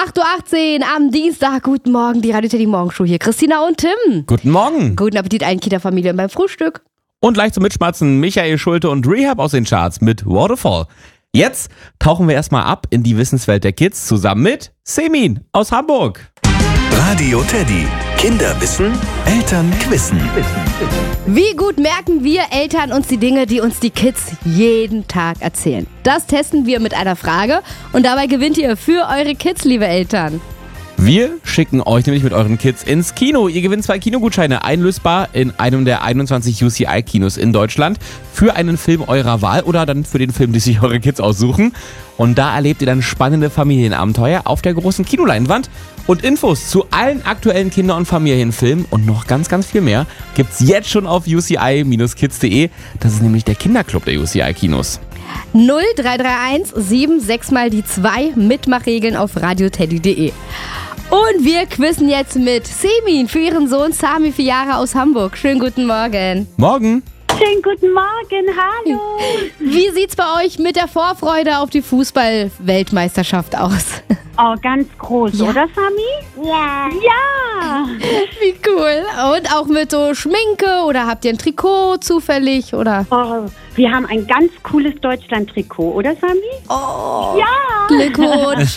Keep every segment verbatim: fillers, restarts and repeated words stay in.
acht Uhr achtzehn am Dienstag. Guten Morgen, die Radio Teddy Morgenshow hier. Christina und Tim. Guten Morgen. Guten Appetit allen Kita-Familien beim Frühstück. Und leicht zum Mitschmatzen Michael Schulte und Rehab aus den Charts mit Waterfall. Jetzt tauchen wir erstmal ab in die Wissenswelt der Kids zusammen mit Semin aus Hamburg. Radio Teddy. Kinder wissen, Eltern quissen. Wie gut merken wir Eltern uns die Dinge, die uns die Kids jeden Tag erzählen? Das testen wir mit einer Frage und dabei gewinnt ihr für eure Kids, liebe Eltern. Wir schicken euch nämlich mit euren Kids ins Kino. Ihr gewinnt zwei Kinogutscheine, einlösbar in einem der einundzwanzig U C I-Kinos in Deutschland für einen Film eurer Wahl oder dann für den Film, den sich eure Kids aussuchen. Und da erlebt ihr dann spannende Familienabenteuer auf der großen Kinoleinwand. Und Infos zu allen aktuellen Kinder- und Familienfilmen und noch ganz, ganz viel mehr gibt's jetzt schon auf u c i Bindestrich kids punkt de. Das ist nämlich der Kinderclub der U C I-Kinos. null drei drei eins sieben sechs mal die zwei Mitmachregeln auf radioteddy punkt de. Und wir quizzen jetzt mit Semin für ihren Sohn Sami, vier Jahre aus Hamburg. Schönen guten Morgen. Morgen. Schönen guten Morgen, hallo. Wie sieht's bei euch mit der Vorfreude auf die Fußball-Weltmeisterschaft aus? Oh, ganz groß, Ja. oder Sami? Ja. Ja. Wie cool. Und auch mit so Schminke oder habt ihr ein Trikot zufällig? Oder? Oh, wir haben ein ganz cooles Deutschland-Trikot, oder Sami? Oh, Ja. Glückwunsch.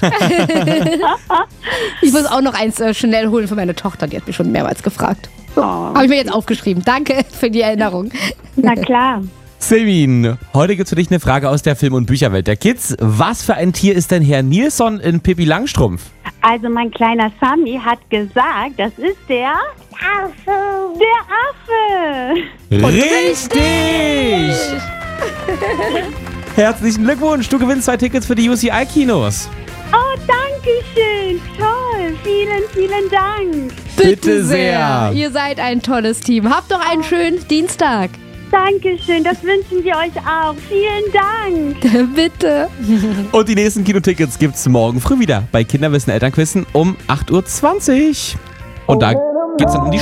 Ich muss auch noch eins äh, schnell holen für meine Tochter, die hat mich schon mehrmals gefragt. Oh. Habe ich mir jetzt aufgeschrieben. Danke für die Erinnerung. Na klar. Semin, heute gibt's für dich eine Frage aus der Film- und Bücherwelt der Kids. Was für ein Tier ist denn Herr Nilsson in Pippi Langstrumpf? Also mein kleiner Sami hat gesagt, das ist der Affe. Der Affe. Richtig! Herzlichen Glückwunsch, du gewinnst zwei Tickets für die U C I-Kinos. Oh, danke schön. Toll. Vielen, vielen Dank. Bitte sehr. Ihr seid ein tolles Team. Habt doch einen schönen Dienstag. Dankeschön, das wünschen wir euch auch. Vielen Dank. Bitte. Und die nächsten Kinotickets gibt's morgen früh wieder bei Kinderwissen Elternquissen um acht Uhr zwanzig. Und da geht's dann um die